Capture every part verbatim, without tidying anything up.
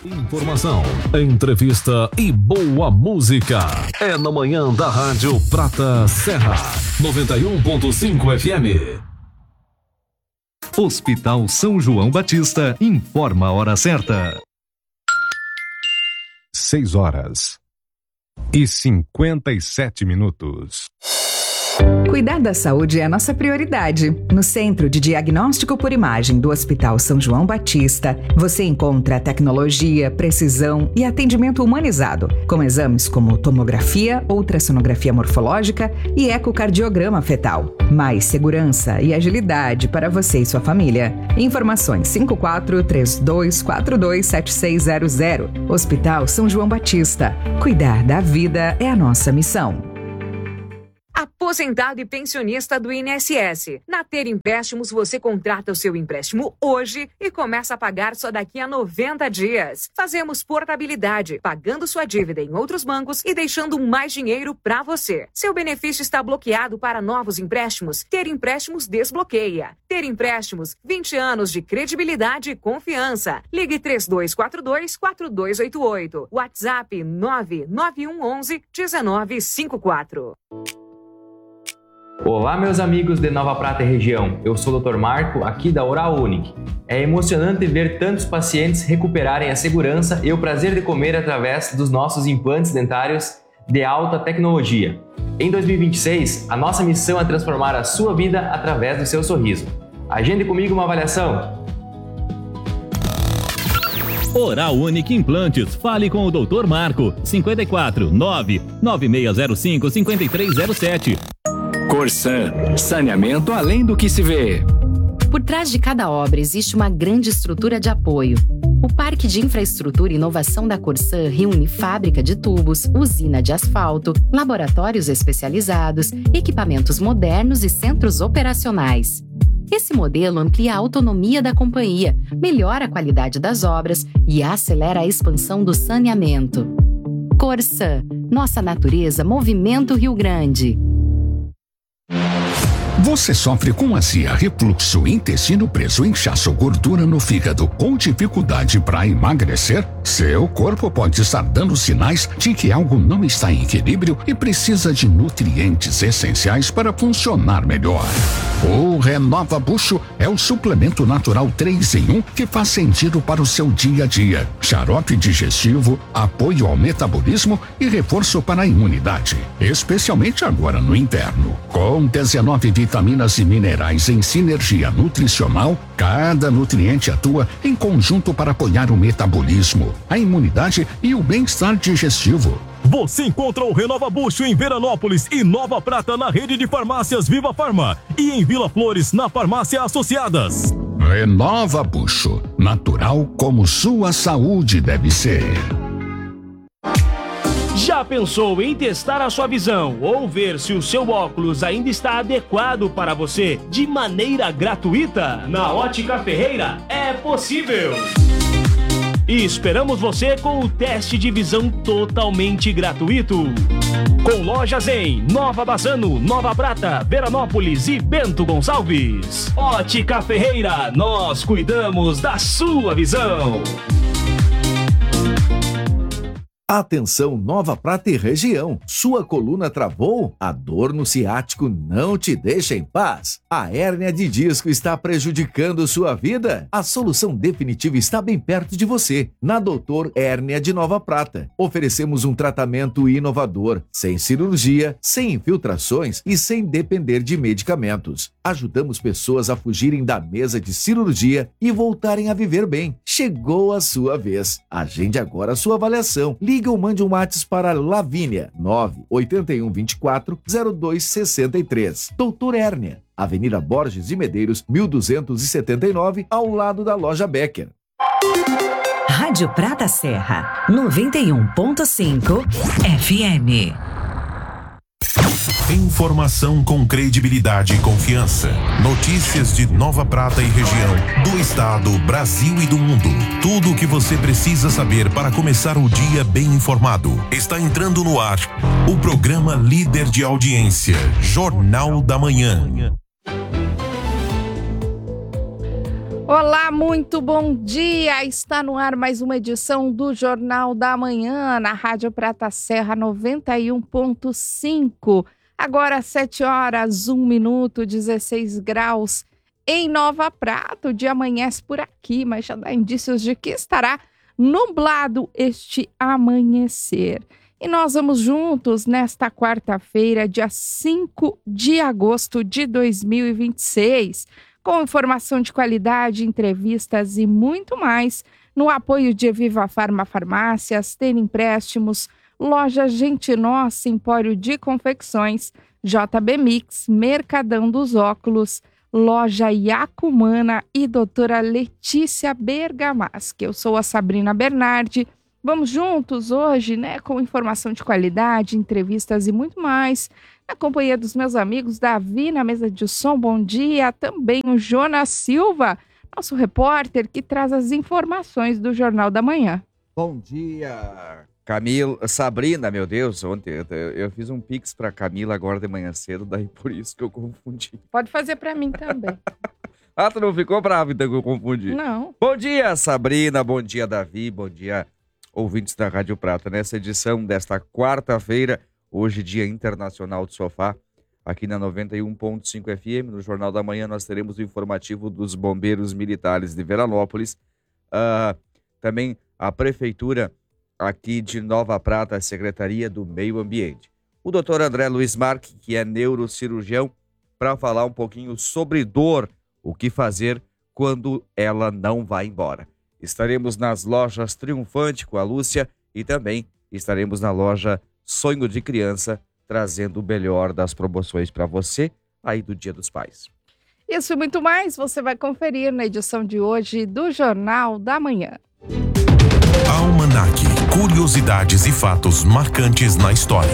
Informação, entrevista e boa música. É na manhã da Rádio Prata Serra, noventa e um ponto cinco F M. Hospital São João Batista informa a hora certa. Seis horas e cinquenta e sete minutos. Cuidar da saúde é a nossa prioridade. No Centro de Diagnóstico por Imagem do Hospital São João Batista, você encontra tecnologia, precisão e atendimento humanizado, com exames como tomografia, ultrassonografia morfológica e ecocardiograma fetal. Mais segurança e agilidade para você e sua família. Informações cinco quatro três dois quatro dois sete seis zero zero. Hospital São João Batista. Cuidar da vida é a nossa missão. Aposentado e pensionista do I N S S. Na Ter Empréstimos, você contrata o seu empréstimo hoje e começa a pagar só daqui a noventa dias. Fazemos portabilidade, pagando sua dívida em outros bancos e deixando mais dinheiro para você. Seu benefício está bloqueado para novos empréstimos? Ter Empréstimos desbloqueia. Ter Empréstimos, vinte anos de credibilidade e confiança. Ligue três dois quatro dois quatro dois oito oito. WhatsApp nove nove um um um nove cinco quatro. Olá, meus amigos de Nova Prata e região. Eu sou o doutor Marco, aqui da Oral Unique. É emocionante ver tantos pacientes recuperarem a segurança e o prazer de comer através dos nossos implantes dentários de alta tecnologia. Em dois mil e vinte e seis, a nossa missão é transformar a sua vida através do seu sorriso. Agende comigo uma avaliação. Oral Unique Implantes. Fale com o doutor Marco. cinco quatro nove nove seis zero cinco cinco três zero sete. Corsan, saneamento além do que se vê. Por trás de cada obra existe uma grande estrutura de apoio. O Parque de Infraestrutura e Inovação da Corsan reúne fábrica de tubos, usina de asfalto, laboratórios especializados, equipamentos modernos e centros operacionais. Esse modelo amplia a autonomia da companhia, melhora a qualidade das obras e acelera a expansão do saneamento. Corsan, nossa natureza, Movimento Rio Grande. Você sofre com azia, refluxo, intestino preso, inchaço, gordura no fígado, com dificuldade para emagrecer? Seu corpo pode estar dando sinais de que algo não está em equilíbrio e precisa de nutrientes essenciais para funcionar melhor. O Renova Bucho é o suplemento natural três em um que faz sentido para o seu dia a dia. Xarope digestivo, apoio ao metabolismo e reforço para a imunidade, especialmente agora no inverno. Com dezenove vitaminas e minerais em sinergia nutricional, cada nutriente atua em conjunto para apoiar o metabolismo, a imunidade e o bem-estar digestivo. Você encontra o Renova Bucho em Veranópolis e Nova Prata na rede de farmácias Viva Farma e em Vila Flores na Farmácia Associadas. Renova Bucho, natural como sua saúde deve ser. Já pensou em testar a sua visão ou ver se o seu óculos ainda está adequado para você de maneira gratuita? Na Ótica Ferreira é possível! E esperamos você com o teste de visão totalmente gratuito. Com lojas em Nova Bassano, Nova Prata, Veranópolis e Bento Gonçalves. Ótica Ferreira, nós cuidamos da sua visão. Atenção Nova Prata e região, sua coluna travou? A dor no ciático não te deixa em paz? A hérnia de disco está prejudicando sua vida? A solução definitiva está bem perto de você, na Doutor Hérnia de Nova Prata. Oferecemos um tratamento inovador, sem cirurgia, sem infiltrações e sem depender de medicamentos. Ajudamos pessoas a fugirem da mesa de cirurgia e voltarem a viver bem. Chegou a sua vez. Agende agora a sua avaliação. Liga ou mande um WhatsApp para Lavínia nove oito um dois quatro zero dois seis três. Doutor Hérnia, Avenida Borges de Medeiros, mil duzentos e setenta e nove, ao lado da Loja Becker. Rádio Prata Serra, noventa e um ponto cinco F M. Informação com credibilidade e confiança. Notícias de Nova Prata e região, do estado, Brasil e do mundo. Tudo o que você precisa saber para começar o dia bem informado. Está entrando no ar o programa líder de audiência, Jornal da Manhã. Olá, muito bom dia! Está no ar mais uma edição do Jornal da Manhã, na Rádio Prata Serra noventa e um ponto cinco. Agora sete horas, um minuto, dezesseis graus em Nova Prata. O dia amanhece por aqui, mas já dá indícios de que estará nublado este amanhecer. E nós vamos juntos nesta quarta-feira, dia cinco de agosto de dois mil e vinte e seis, com informação de qualidade, entrevistas e muito mais, no apoio de Viva Farma Farmácias, Ter Empréstimos, Loja Gente Nossa, Empório de Confecções, J B Mix, Mercadão dos Óculos, Loja Iacumana e doutora Letícia Bergamaschi. Eu sou a Sabrina Bernardi. Vamos juntos hoje, né, com informação de qualidade, entrevistas e muito mais, na companhia dos meus amigos Davi na mesa de som. Bom dia. Também o Jonas Silva, nosso repórter que traz as informações do Jornal da Manhã. Bom dia, Camila, Sabrina, meu Deus, ontem eu, eu fiz um pix pra Camila agora de manhã cedo, daí por isso que eu confundi. Pode fazer pra mim também. Ah, tu não ficou bravo então que eu confundi? Não. Bom dia, Sabrina, bom dia, Davi, bom dia, ouvintes da Rádio Prata. Nessa edição desta quarta-feira, hoje dia internacional do sofá, aqui na noventa e um ponto cinco F M, no Jornal da Manhã nós teremos o informativo dos bombeiros militares de Veranópolis, uh, também a Prefeitura aqui de Nova Prata, a Secretaria do Meio Ambiente. O doutor André Luiz Marque, que é neurocirurgião, para falar um pouquinho sobre dor, o que fazer quando ela não vai embora. Estaremos nas lojas Triunfante com a Lúcia e também estaremos na loja Sonho de Criança, trazendo o melhor das promoções para você aí do Dia dos Pais. Isso e muito mais você vai conferir na edição de hoje do Jornal da Manhã. Almanac, curiosidades e fatos marcantes na história.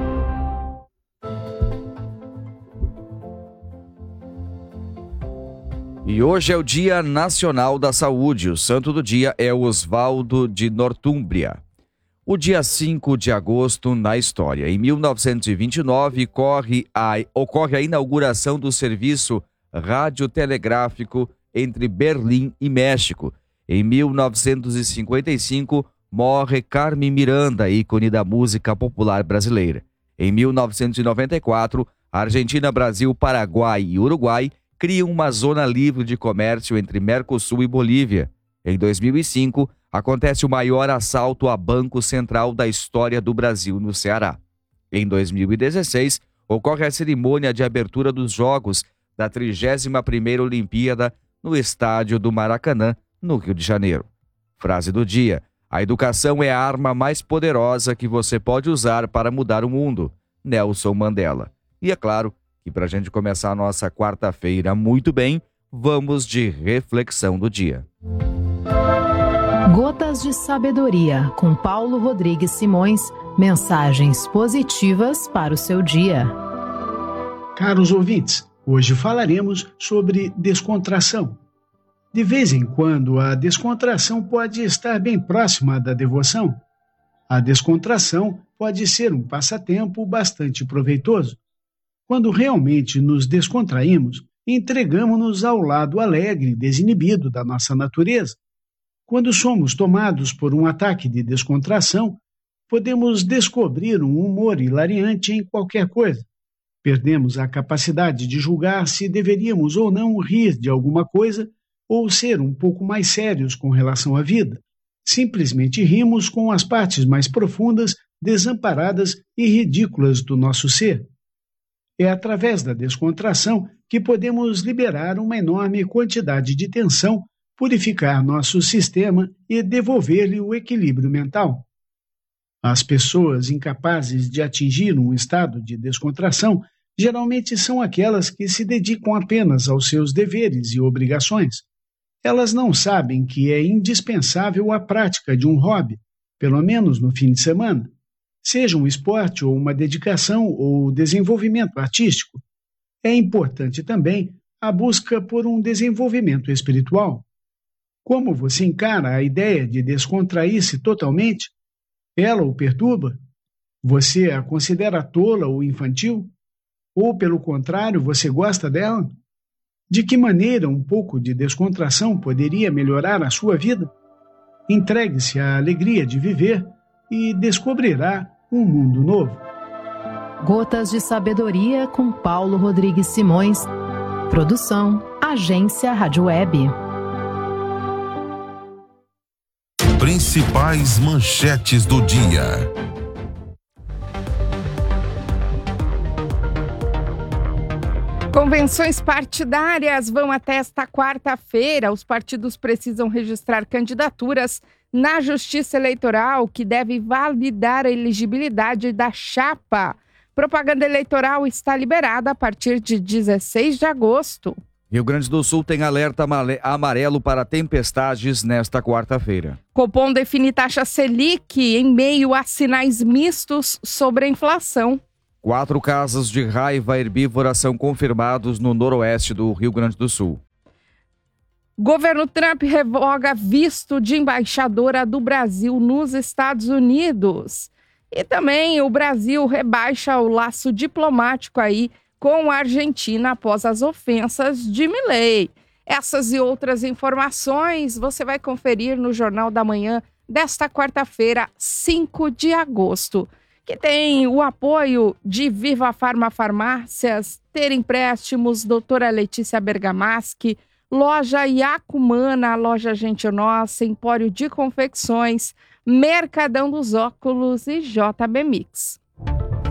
E hoje é o Dia Nacional da Saúde. O santo do dia é Oswaldo de Nortúmbria. O dia cinco de agosto na história. Em mil novecentos e vinte e nove, ocorre a, ocorre a inauguração do serviço radiotelegráfico entre Berlim e México. Em mil novecentos e cinquenta e cinco, morre Carmen Miranda, ícone da música popular brasileira. Em mil novecentos e noventa e quatro, Argentina, Brasil, Paraguai e Uruguai criam uma zona livre de comércio entre Mercosul e Bolívia. Em dois mil e cinco, acontece o maior assalto a Banco Central da história do Brasil no Ceará. Em dois mil e dezesseis, ocorre a cerimônia de abertura dos Jogos da trigésima primeira Olimpíada no estádio do Maracanã, no Rio de Janeiro. Frase do dia: a educação é a arma mais poderosa que você pode usar para mudar o mundo. Nelson Mandela. E é claro que para a gente começar a nossa quarta-feira muito bem, vamos de reflexão do dia. Gotas de Sabedoria, com Paulo Rodrigues Simões. Mensagens positivas para o seu dia. Caros ouvintes, hoje falaremos sobre descontração. De vez em quando, a descontração pode estar bem próxima da devoção. A descontração pode ser um passatempo bastante proveitoso. Quando realmente nos descontraímos, entregamos-nos ao lado alegre e desinibido da nossa natureza. Quando somos tomados por um ataque de descontração, podemos descobrir um humor hilariante em qualquer coisa. Perdemos a capacidade de julgar se deveríamos ou não rir de alguma coisa ou ser um pouco mais sérios com relação à vida. Simplesmente rimos com as partes mais profundas, desamparadas e ridículas do nosso ser. É através da descontração que podemos liberar uma enorme quantidade de tensão, purificar nosso sistema e devolver-lhe o equilíbrio mental. As pessoas incapazes de atingir um estado de descontração geralmente são aquelas que se dedicam apenas aos seus deveres e obrigações. Elas não sabem que é indispensável a prática de um hobby, pelo menos no fim de semana, seja um esporte ou uma dedicação ou desenvolvimento artístico. É importante também a busca por um desenvolvimento espiritual. Como você encara a ideia de descontrair-se totalmente? Ela o perturba? Você a considera tola ou infantil? Ou, pelo contrário, você gosta dela? De que maneira um pouco de descontração poderia melhorar a sua vida? Entregue-se à alegria de viver e descobrirá um mundo novo. Gotas de Sabedoria com Paulo Rodrigues Simões. Produção, Agência Rádio Web. Principais manchetes do dia. Convenções partidárias vão até esta quarta-feira. Os partidos precisam registrar candidaturas na Justiça Eleitoral, que deve validar a elegibilidade da chapa. Propaganda eleitoral está liberada a partir de dezesseis de agosto. Rio Grande do Sul tem alerta amarelo para tempestades nesta quarta-feira. Copom define taxa Selic em meio a sinais mistos sobre a inflação. Quatro casos de raiva herbívora são confirmados no noroeste do Rio Grande do Sul. Governo Trump revoga visto de embaixadora do Brasil nos Estados Unidos. E também o Brasil rebaixa o laço diplomático aí com a Argentina após as ofensas de Milei. Essas e outras informações você vai conferir no Jornal da Manhã desta quarta-feira, cinco de agosto, que tem o apoio de Viva Farma Farmácias, Ter Empréstimos, doutora Letícia Bergamaschi, Loja Iacumana, Loja Gente Nossa, Empório de Confecções, Mercadão dos Óculos e J B Mix.